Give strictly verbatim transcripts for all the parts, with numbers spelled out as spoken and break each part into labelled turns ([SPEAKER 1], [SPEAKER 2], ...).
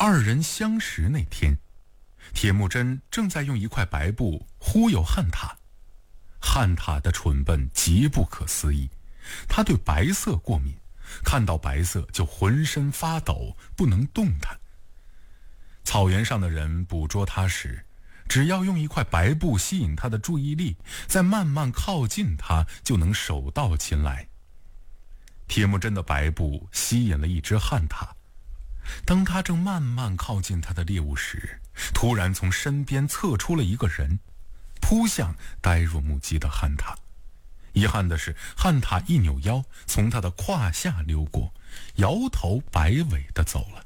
[SPEAKER 1] 二人相识那天，铁木真正在用一块白布忽悠汉塔。汉塔的蠢笨极不可思议，他对白色过敏，看到白色就浑身发抖，不能动弹。草原上的人捕捉他时，只要用一块白布吸引他的注意力，再慢慢靠近他，就能手到擒来。铁木真的白布吸引了一只旱獭，当他正慢慢靠近他的猎物时，突然从身边侧出了一个人，扑向呆若木鸡的旱獭。遗憾的是，旱獭一扭腰，从他的胯下溜过，摇头摆尾地走了。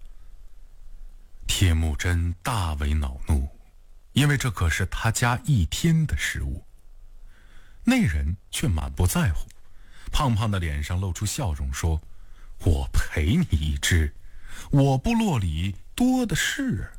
[SPEAKER 1] 铁木真大为恼怒，因为这可是他家一天的食物。那人却满不在乎，胖胖的脸上露出笑容，说：“我赔你一只，我部落里多的是。”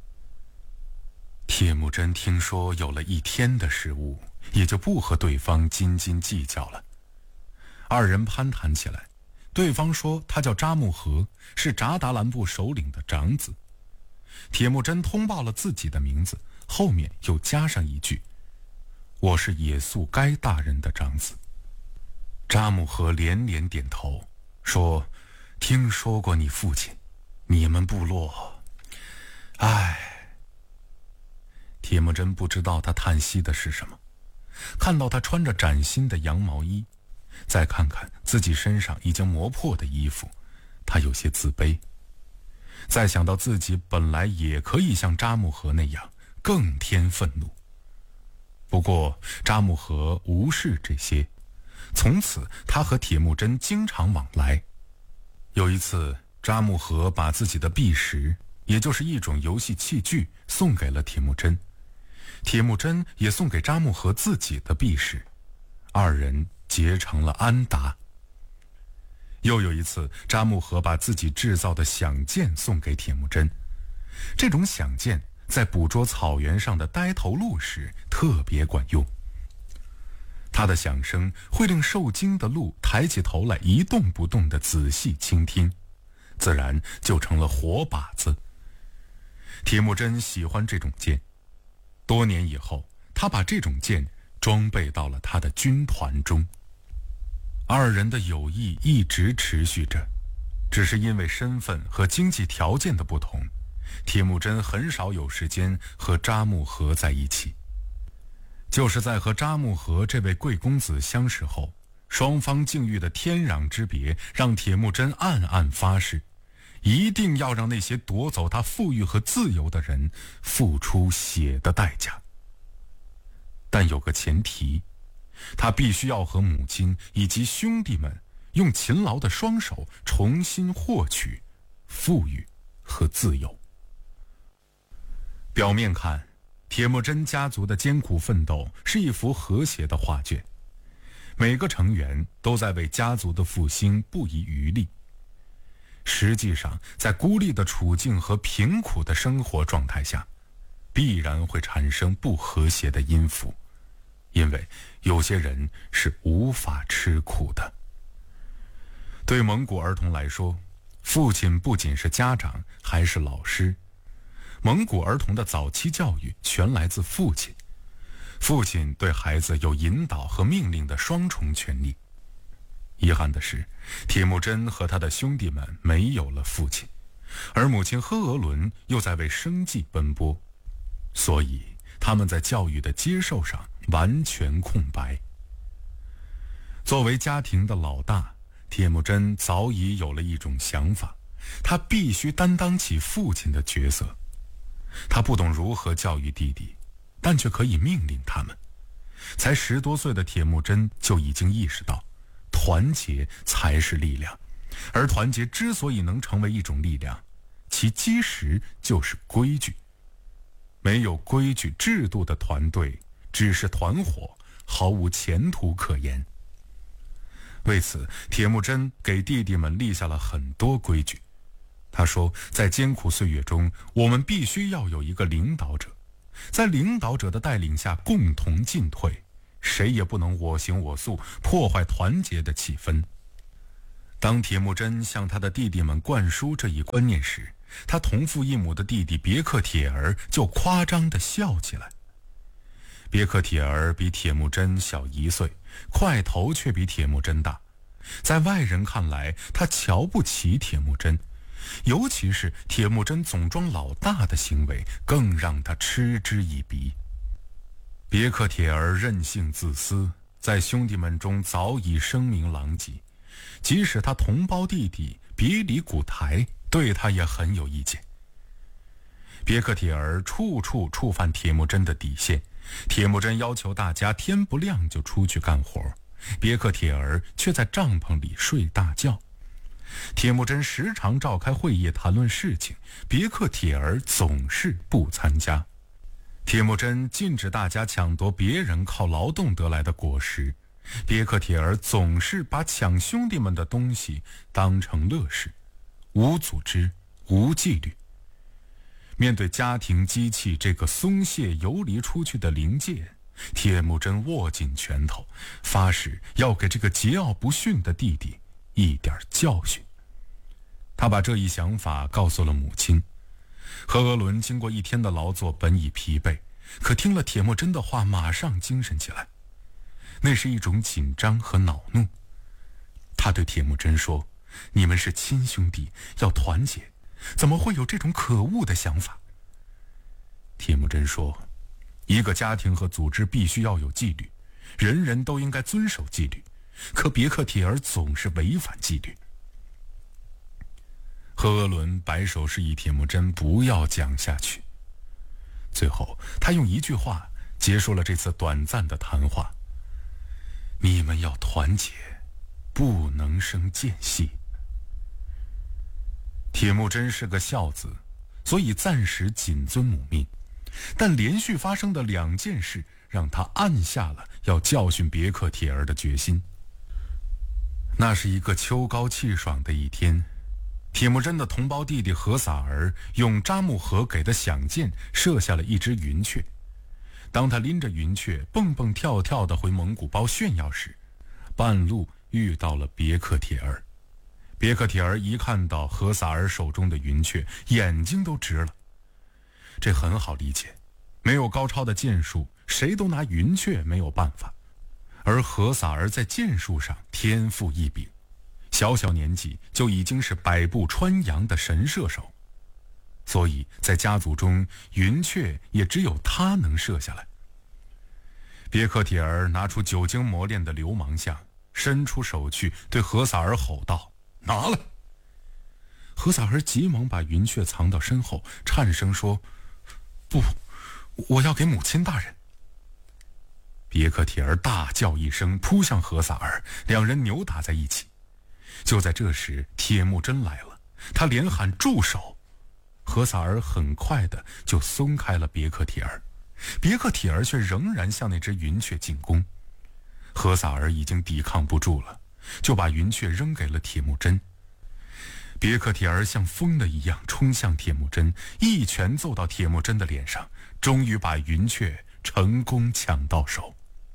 [SPEAKER 1] 铁木真听说有了一天的食物，也就不和对方斤斤计较了。二人攀谈起来，对方说他叫扎木合，是铡达兰部首领的长子。铁木真通报了自己的名字，后面又加上一句：“我是野宿该大人的长子。”扎木合连连点头，说：“听说过你父亲，你们部落，唉。”铁木真不知道他叹息的是什么，看到他穿着崭新的羊毛衣，再看看自己身上已经磨破的衣服，他有些自卑。再想到自己本来也可以像扎木合那样，更添愤怒。不过扎木合无视这些，从此他和铁木真经常往来。有一次，扎木合把自己的璧石，也就是一种游戏器具，送给了铁木真。铁木真也送给扎木合自己的璧石，二人结成了安达。又有一次，扎木合把自己制造的响箭送给铁木真。这种响箭在捕捉草原上的呆头鹿时特别管用，它的响声会令受惊的鹿抬起头来一动不动地仔细倾听，自然就成了活靶子。铁木真喜欢这种箭，多年以后，他把这种箭装备到了他的军团中。二人的友谊一直持续着，只是因为身份和经济条件的不同，铁木真很少有时间和扎木合在一起。就是在和扎木合这位贵公子相识后，双方境遇的天壤之别让铁木真暗暗发誓，一定要让那些夺走他富裕和自由的人付出血的代价。但有个前提，他必须要和母亲以及兄弟们用勤劳的双手重新获取富裕和自由。表面看，铁木真家族的艰苦奋斗是一幅和谐的画卷，每个成员都在为家族的复兴不遗余力。实际上，在孤立的处境和贫苦的生活状态下，必然会产生不和谐的音符，因为有些人是无法吃苦的。对蒙古儿童来说，父亲不仅是家长，还是老师。蒙古儿童的早期教育全来自父亲，父亲对孩子有引导和命令的双重权利。遗憾的是，铁木真和他的兄弟们没有了父亲，而母亲呵额伦又在为生计奔波，所以他们在教育的接受上完全空白。作为家庭的老大，铁木真早已有了一种想法，他必须担当起父亲的角色。他不懂如何教育弟弟，但却可以命令他们。才十多岁的铁木真就已经意识到，团结才是力量，而团结之所以能成为一种力量，其基石就是规矩。没有规矩制度的团队只是团伙，毫无前途可言。为此，铁木真给弟弟们立下了很多规矩。他说，在艰苦岁月中，我们必须要有一个领导者，在领导者的带领下共同进退，谁也不能我行我素，破坏团结的气氛。 当铁木真向他的弟弟们灌输这一观念时，他同父异母的弟弟别克铁儿就夸张地笑起来。别克铁儿比铁木真小一岁，块头却比铁木真大。在外人看来，他瞧不起铁木真，尤其是铁木真总装老大的行为，更让他嗤之以鼻。别克铁儿任性自私，在兄弟们中早已声名狼藉，即使他同胞弟弟别里古台对他也很有意见。别克铁儿处处触犯铁木真的底线，铁木真要求大家天不亮就出去干活，别克铁儿却在帐篷里睡大觉。铁木真时常召开会议谈论事情，别克铁儿总是不参加。铁木真禁止大家抢夺别人靠劳动得来的果实，别克铁儿总是把抢兄弟们的东西当成乐事，无组织，无纪律。面对家庭机器这个松懈游离出去的灵界，铁木真握紧拳头，发誓要给这个桀骜不驯的弟弟一点教训。他把这一想法告诉了母亲。何额伦经过一天的劳作，本已疲惫，可听了铁木真的话，马上精神起来。那是一种紧张和恼怒。他对铁木真说：“你们是亲兄弟，要团结，怎么会有这种可恶的想法？”铁木真说：“一个家庭和组织必须要有纪律，人人都应该遵守纪律，可别克铁儿总是违反纪律。”何额伦摆手示意铁木真不要讲下去。最后，他用一句话结束了这次短暂的谈话：“你们要团结，不能生间隙。”铁木真是个孝子，所以暂时谨遵母命，但连续发生的两件事让他按下了要教训别克铁儿的决心。那是一个秋高气爽的一天，铁木真的同胞弟弟何撒儿用扎木合给的响箭射下了一只云雀。当他拎着云雀蹦蹦跳跳地回蒙古包炫耀时，半路遇到了别克铁儿。别克铁儿一看到何撒儿手中的云雀，眼睛都直了。这很好理解，没有高超的箭术，谁都拿云雀没有办法。而何撒儿在箭术上天赋异禀，小小年纪就已经是百步穿杨的神射手，所以在家族中，云雀也只有他能射下来。别克铁儿拿出久经磨练的流氓相，伸出手去对何撒儿吼道：“拿来！”何撒儿急忙把云雀藏到身后，颤声说：“不，我要给母亲大人。”别克铁儿大叫一声，扑向何撒儿，两人扭打在一起。就在这时，铁木真来了，他连喊住手，何撒儿很快的就松开了别克铁儿，别克铁儿却仍然向那只云雀进攻。何撒儿已经抵抗不住了，就把云雀扔给了铁木真。别克铁儿像疯了一样冲向铁木真，一拳揍到铁木真的脸上，终于把云雀成功抢到手。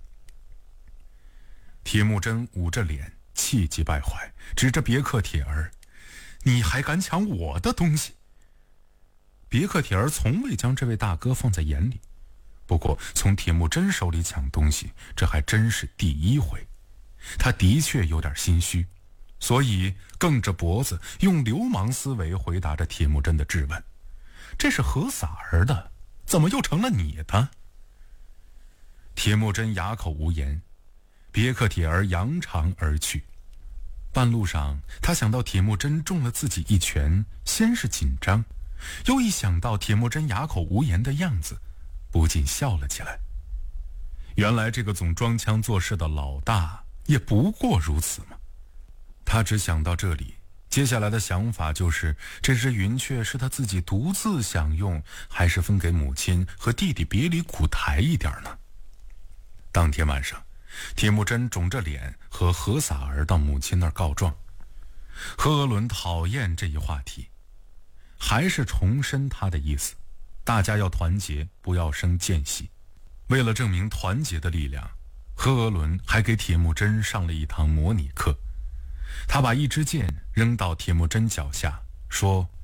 [SPEAKER 1] 铁木真捂着脸，气急败坏，指着别克铁儿：“你还敢抢我的东西！”别克铁儿从未将这位大哥放在眼里，不过从铁木真手里抢东西，这还真是第一回。他的确有点心虚，所以梗着脖子，用流氓思维回答着铁木真的质问：“这是何撒儿的，怎么又成了你的？”铁木真哑口无言。别克铁儿扬长而去。半路上，他想到铁木真中了自己一拳，先是紧张，又一想到铁木真哑口无言的样子，不禁笑了起来。原来这个总装腔作势的老大也不过如此嘛。他只想到这里，接下来的想法就是这只云雀是他自己独自享用，还是分给母亲和弟弟别里古台一点呢？当天晚上，铁木真肿着脸和何撒儿到母亲那儿告状。何额伦讨厌这一话题，还是重申他的意思：大家要团结，不要生间隙。为了证明团结的力量，何额伦还给铁木真上了一堂模拟课。 他把一支箭扔到铁木真脚下，说：“